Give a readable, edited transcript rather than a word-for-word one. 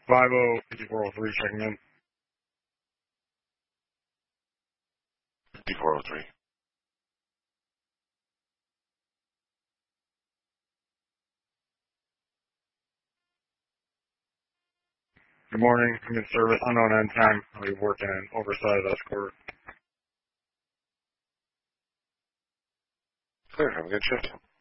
505403 checking in. 5403. Good morning. I'm in service. Unknown end time. I'll be working an oversized escort. Clear. Have a good shift.